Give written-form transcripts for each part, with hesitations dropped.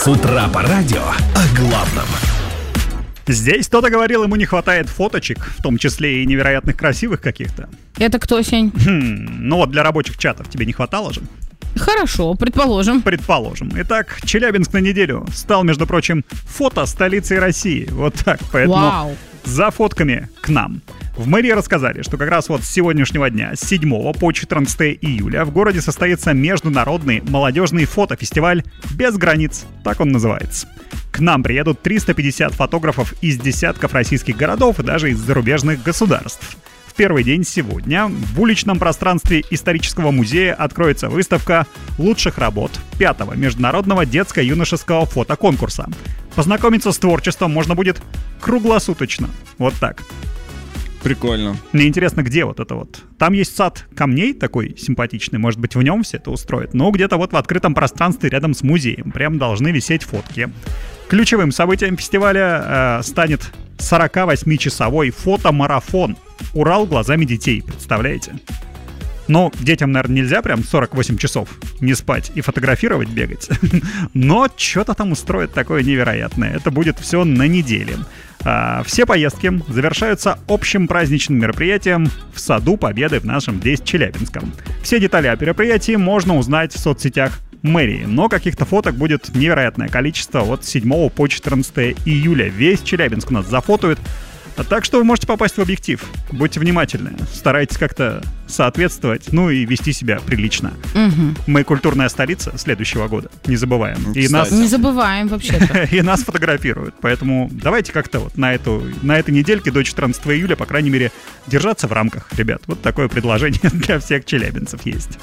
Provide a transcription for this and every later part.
С утра по радио о главном. Здесь кто-то говорил, ему не хватает фоточек, в том числе и невероятных красивых каких-то. Это кто, Сень? Ну вот для рабочих чатов тебе не хватало же? Хорошо, предположим. Предположим. Итак, Челябинск на неделю стал, между прочим, фото-столицей России. Вот так, поэтому Вау. за фотками к нам. В мэрии рассказали, что как раз вот с сегодняшнего дня, с 7 по 14 июля, в городе состоится международный молодежный фотофестиваль «Без границ». Так он называется. К нам приедут 350 фотографов из десятков российских городов и даже из зарубежных государств. В первый день сегодня в уличном пространстве исторического музея откроется выставка лучших работ 5-го международного детско-юношеского фотоконкурса. Познакомиться с творчеством можно будет круглосуточно. Вот так. Прикольно. Мне интересно, где вот это вот. Там есть сад камней такой симпатичный, может быть, в нем все это устроят. Но где-то вот в открытом пространстве рядом с музеем прям должны висеть фотки. Ключевым событием фестиваля станет 48-часовой фотомарафон «Урал глазами детей». Представляете? Ну, детям, наверное, нельзя прям 48 часов не спать и фотографировать, бегать. Но что-то там устроят такое невероятное. Это будет все на неделе. Все поездки завершаются общим праздничным мероприятием в Саду Победы в нашем здесь Челябинском. Все детали о мероприятии можно узнать в соцсетях мэрии, но каких-то фоток будет невероятное количество от 7 по 14 июля. Весь Челябинск у нас зафотует. Так что вы можете попасть в объектив. Будьте внимательны, старайтесь как-то соответствовать, ну и вести себя прилично. Угу. Мы культурная столица следующего года, не забываем. И нас, не забываем вообще-то. И нас фотографируют, поэтому давайте как-то вот на этой недельке до 14 июля, по крайней мере, держаться в рамках, ребят. Вот такое предложение для всех челябинцев есть.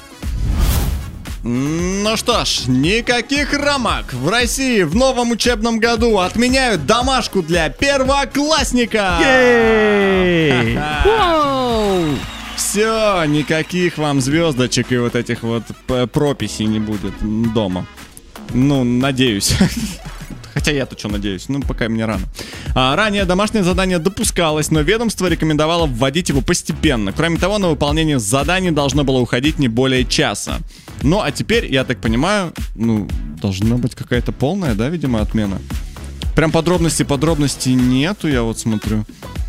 Ну что ж, никаких рамок. В России в новом учебном году отменяют домашку для первоклассника. Все, никаких вам звездочек и вот этих вот прописей не будет дома. Ну, надеюсь. Хотя я-то что надеюсь, ну пока мне рано. Ранее домашнее задание допускалось, но ведомство рекомендовало вводить его постепенно. Кроме того, на выполнение заданий должно было уходить не более часа. Ну а теперь, я так понимаю, должна быть какая-то полная, да, видимо, отмена. Прям подробностей нету, я вот смотрю.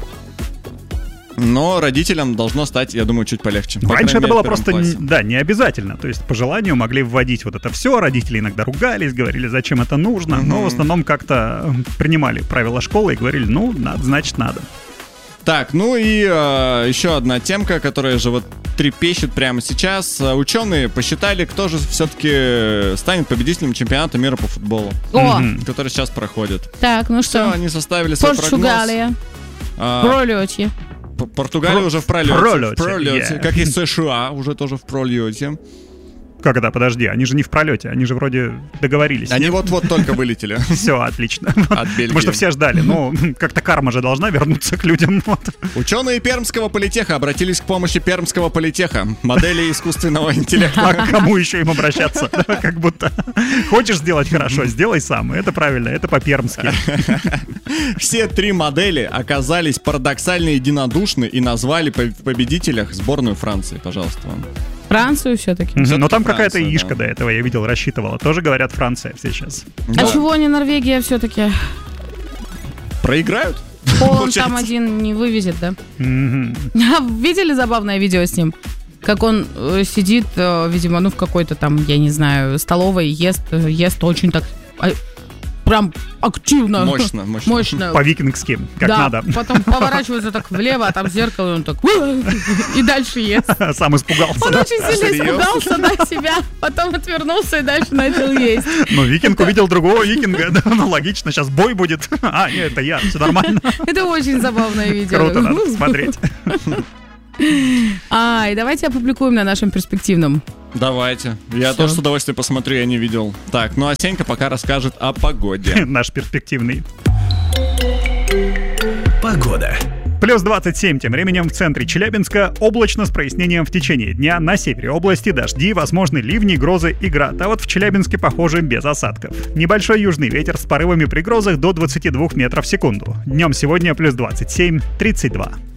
Но родителям должно стать, я думаю, чуть полегче. Раньше это было просто, не обязательно. То есть по желанию могли вводить вот это все. Родители иногда ругались, говорили, зачем это нужно. Но в основном как-то принимали правила школы и говорили, надо, значит надо. Так, ну и еще одна темка, которая же вот трепещет прямо сейчас. Ученые посчитали, кто же все-таки станет победителем чемпионата мира по футболу, который сейчас проходит. Так, ну что? Все, они составили свой прогноз. Португалия. В пролете. Португалия уже в пролете. Yeah. Как и США уже тоже в пролете. Как это? Подожди, они же не в пролете, они же вроде договорились. Они вот-вот только вылетели. Все, отлично. От Бельгии. Потому что все ждали, как-то карма же должна вернуться к людям. Ученые Пермского политеха обратились к помощи Пермского политеха, модели искусственного интеллекта. А к кому еще им обращаться? Как будто хочешь сделать хорошо, сделай сам. Это правильно, это по-пермски. Все 3 модели оказались парадоксально единодушны и назвали в победителях сборную Франции. Пожалуйста, вам. Францию все-таки. Но там какая-то яишка до этого, я видел, рассчитывала. Тоже говорят Франция все сейчас. Да. А чего не Норвегия все-таки? Проиграют? Он там один не вывезет, да? Видели забавное видео с ним? Как он сидит, видимо, в какой-то там, я не знаю, столовой, ест очень так... Прям активно. Мощно. По-викингски, как надо. Потом поворачивается так влево, а там зеркало, и он так... И дальше ест. Сам испугался. Он очень сильно испугался на себя, потом отвернулся и дальше начал есть. Но викинг увидел другого викинга. Логично, сейчас бой будет. Нет, это я, все нормально. Это очень забавное видео. Круто, надо смотреть. И давайте опубликуем на нашем перспективном. Давайте. Я тоже с удовольствием посмотрю, я не видел. Так, а Сенька пока расскажет о погоде. Наш перспективный. Погода. Плюс 27 тем временем в центре Челябинска. Облачно с прояснением в течение дня. На севере области дожди, возможны ливни, грозы и град. А вот в Челябинске, похоже, без осадков. Небольшой южный ветер с порывами при грозах до 22 метров в секунду. Днем сегодня плюс 27, 32.